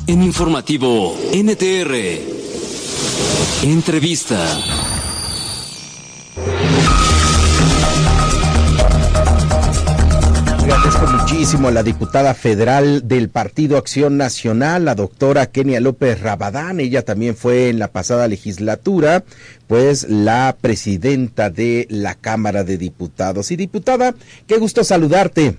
En Informativo NTR. Entrevista. Agradezco muchísimo a la diputada federal del Partido Acción Nacional, la doctora Kenia López Rabadán. Ella también fue en la pasada legislatura, pues, la presidenta de la Cámara de Diputados. Y diputada, qué gusto saludarte.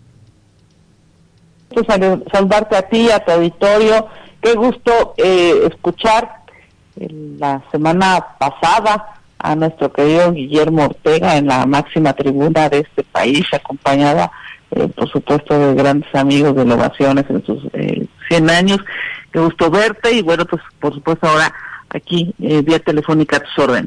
Saludarte a ti, a tu auditorio. Qué gusto escuchar la semana pasada a nuestro querido Guillermo Ortega en la máxima tribuna de este país, acompañada, por supuesto, de grandes amigos de Ovaciones en sus 100 años. Qué gusto verte y, bueno, pues, por supuesto, ahora aquí, vía telefónica a tus órdenes.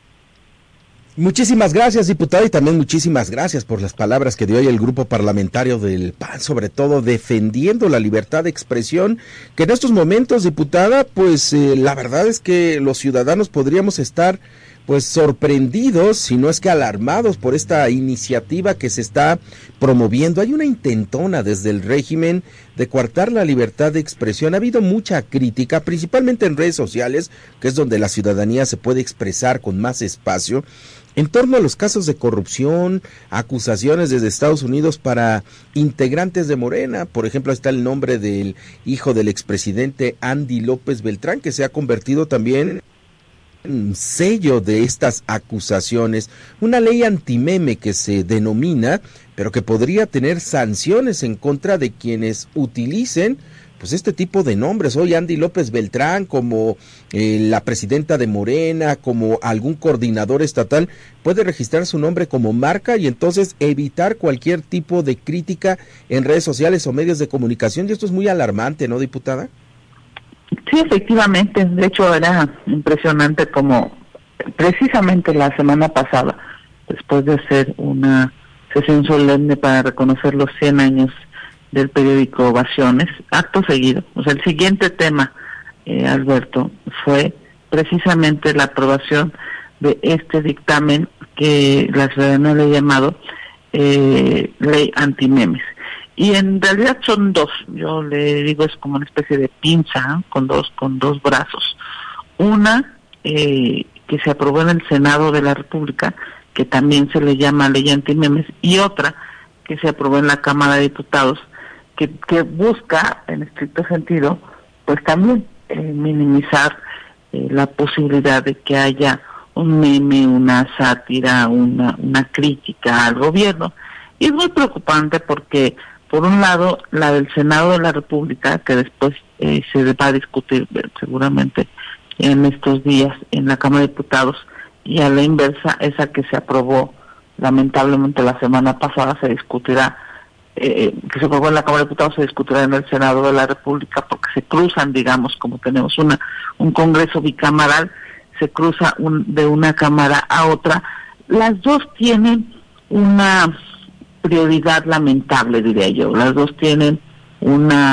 Muchísimas gracias, diputada, y también muchísimas gracias por las palabras que dio hoy el grupo parlamentario del PAN, sobre todo defendiendo la libertad de expresión, que en estos momentos, diputada, pues la verdad es que los ciudadanos podríamos estar pues sorprendidos, si no es que alarmados por esta iniciativa que se está promoviendo. Hay una intentona desde el régimen de coartar la libertad de expresión. Ha habido mucha crítica, principalmente en redes sociales, que es donde la ciudadanía se puede expresar con más espacio, en torno a los casos de corrupción, acusaciones desde Estados Unidos para integrantes de Morena. Por ejemplo, está el nombre del hijo del expresidente Andy López Beltrán, que se ha convertido también en sello de estas acusaciones. Una ley antimeme que se denomina, pero que podría tener sanciones en contra de quienes utilicen pues este tipo de nombres. Hoy Andy López Beltrán, como la presidenta de Morena, como algún coordinador estatal, puede registrar su nombre como marca y entonces evitar cualquier tipo de crítica en redes sociales o medios de comunicación, y esto es muy alarmante, ¿no, diputada? Sí, efectivamente. De hecho, era impresionante como precisamente la semana pasada, después de hacer una sesión solemne para reconocer los 100 años del periódico Ovaciones, acto seguido, o sea, el siguiente tema, Alberto, fue precisamente la aprobación de este dictamen que la ciudadanía le ha llamado ley antimemes. Y en realidad son dos, yo le digo, es como una especie de pinza, ¿eh? con dos brazos. Una que se aprobó en el Senado de la República, que también se le llama ley antimemes, y otra que se aprobó en la Cámara de Diputados, que busca, en estricto sentido, pues también minimizar la posibilidad de que haya un meme, una sátira, una crítica al gobierno. Y es muy preocupante porque, por un lado, la del Senado de la República, que después se va a discutir seguramente en estos días en la Cámara de Diputados, y a la inversa, esa que se aprobó lamentablemente la semana pasada, se discutirá, que se aprobó en la Cámara de Diputados, se discutirá en el Senado de la República, porque se cruzan, digamos, como tenemos un Congreso bicameral, se cruza de una Cámara a otra. Las dos tienen una prioridad lamentable, diría yo. Las dos tienen una